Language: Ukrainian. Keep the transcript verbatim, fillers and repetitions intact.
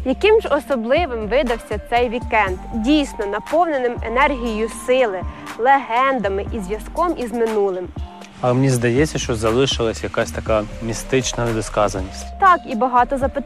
Яким ж особливим видався цей вікенд, дійсно наповненим енергією сили, легендами і зв'язком із минулим. Але мені здається, що залишилась якась така містична недосказаність. Так, і багато запитань